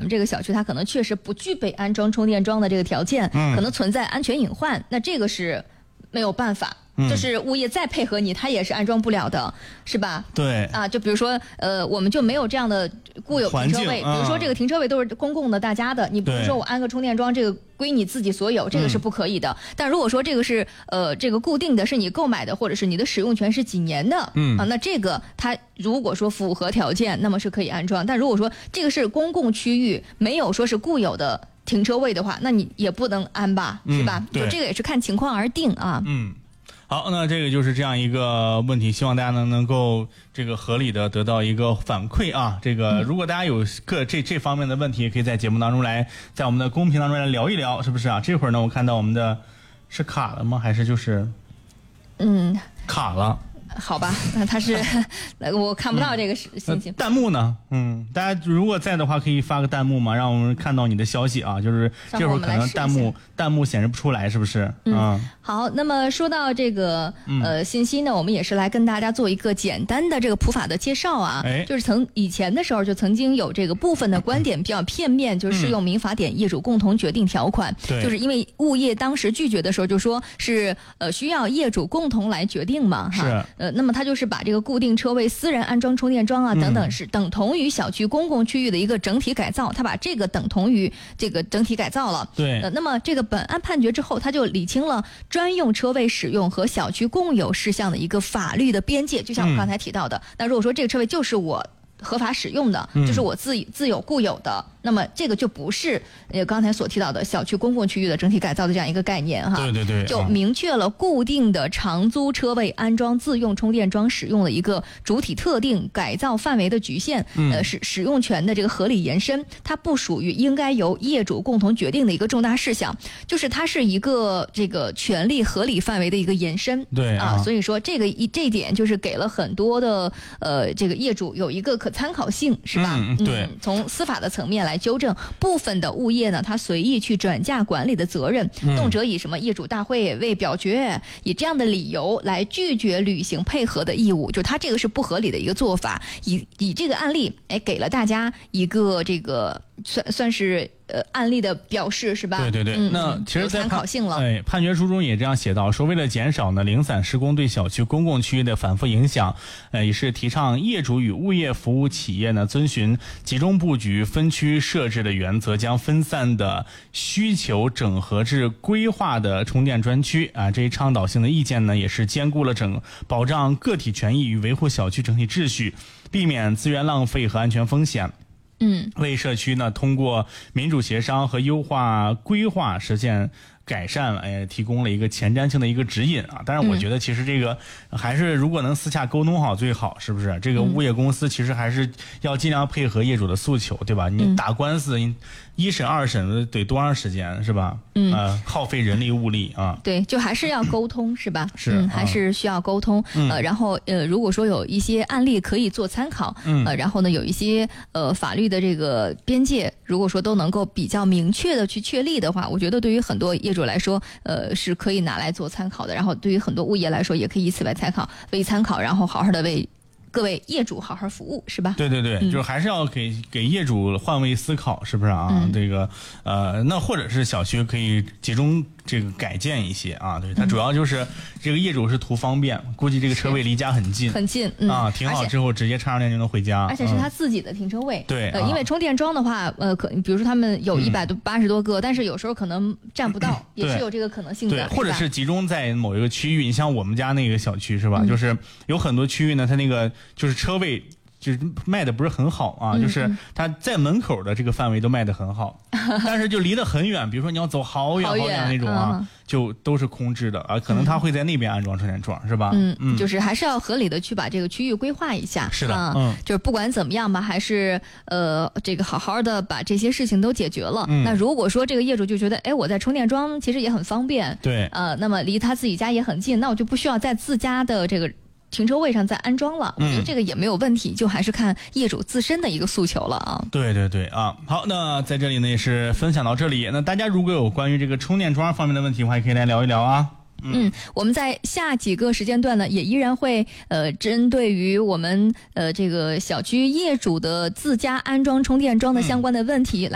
们这个小区它可能确实不具备安装充电桩的这个条件，可能存在安全隐患，那这个是没有办法。就是物业再配合你，它也是安装不了的，是吧？ 对啊，就比如说，我们就没有这样的固有停车位，比如说这个停车位都是公共的、大家的，你不是说我安个充电桩，这个归你自己所有，这个是不可以的。但如果说这个是这个固定的，是你购买的，或者是你的使用权是几年的，那这个它如果说符合条件，那么是可以安装。但如果说这个是公共区域，没有说是固有的停车位的话，那你也不能安吧，是吧？就这个也是看情况而定啊。 好，那这个就是这样一个问题，希望大家能够这个合理的得到一个反馈啊。这个如果大家有这方面的问题，也可以在节目当中来，在我们的公屏当中来聊一聊，是不是啊？这会儿呢，我看到我们的是卡了吗？还是就是卡了？ 好吧，那他是我看不到这个信息。 弹幕呢？大家如果在的话，可以发个弹幕嘛，让我们看到你的消息啊。就是这会儿可能弹幕显示不出来，是不是？ 好，那么说到这个信息呢，我们也是来跟大家做一个简单的这个普法的介绍啊。就是以前的时候就曾经有这个部分的观点比较片面，就适用民法典业主共同决定条款。就是因为物业当时拒绝的时候就说是需要业主共同来决定嘛，哈。那么他就是把这个固定车位私人安装充电桩啊等等是等同于小区公共区域的一个整体改造，他把这个等同于这个整体改造了。 对。 那么这个本案判决之后，他就理清了专用车位使用和小区共有事项的一个法律的边界，就像我刚才提到的，那如果说这个车位就是我合法使用的，就是我自有固有的，那么这个就不是刚才所提到的小区公共区域的整体改造的这样一个概念哈。 对， 就明确了固定的长租车位安装自用充电桩使用的一个主体特定、改造范围的局限，使用权的这个合理延伸，它不属于应该由业主共同决定的一个重大事项，就是它是一个这个权利合理范围的一个延伸。 对啊， 所以说这一点就是给了很多的这个业主有一个可参考性，是吧？ 对， 从司法的层面来纠正部分的物业呢，他随意去转嫁管理的责任，动辄以什么业主大会未表决，以这样的理由来拒绝履行配合的义务，就他这个是不合理的一个做法。以这个案例，给了大家一个这个算是案例的表示，是吧？ 对，那其实在参考性了。 判决书中也这样写到，说为了减少呢零散施工对小区公共区域的反复影响，也是提倡业主与物业服务企业呢遵循集中布局、分区设置的原则，将分散的需求整合至规划的充电专区啊。这一倡导性的意见呢，也是兼顾了保障个体权益与维护小区整体秩序，避免资源浪费和安全风险。为社区呢通过民主协商和优化规划实现改善了，提供了一个前瞻性的一个指引啊。但是我觉得其实这个还是如果能私下沟通好最好，是不是？这个物业公司其实还是要尽量配合业主的诉求，对吧？你打官司，你一审二审得多长时间，是吧？耗费人力物力啊。 对，就还是要沟通，是吧？ 是， 还是需要沟通。然后如果说有一些案例可以做参考，然后呢有一些法律的这个边界，如果说都能够比较明确的去确立的话，我觉得对于很多业主来说，是可以拿来做参考的。然后对于很多物业来说，也可以以此为参考，然后好好的为各位业主好好服务，是吧？ 对，就是还是要给业主换位思考，是不是啊？这个那或者是小区可以集中这个改建一些啊。对，它主要就是这个业主是图方便，估计这个车位离家很近啊，停好之后直接插上电就能回家， 而且是他自己的停车位。 对， 因为充电桩的话，比如说他们有180多个，但是有时候可能占不到，也是有这个可能性的。 对，或者是集中在某一个区域，你像我们家那个小区是吧？就是有很多区域呢，它那个就是车位就是卖的不是很好啊，就是它在门口的这个范围都卖的很好，但是就离得很远，比如说你要走好远好远那种啊，就都是空置的啊，可能它会在那边安装充电桩，是吧？ 就是还是要合理的去把这个区域规划一下。 是的， 就是不管怎么样吧，还是这个好好的把这些事情都解决了。那如果说这个业主就觉得，我在充电桩其实也很方便， 对， 那么离他自己家也很近，那我就不需要在自家的这个停车位上再安装了，我觉得这个也没有问题，就还是看业主自身的一个诉求了啊。 对啊，好，那在这里呢也是分享到这里。那大家如果有关于这个充电桩方面的问题的话，也可以来聊一聊啊。 我们在下几个时间段呢，也依然会针对于我们这个小区业主的自家安装充电桩的相关的问题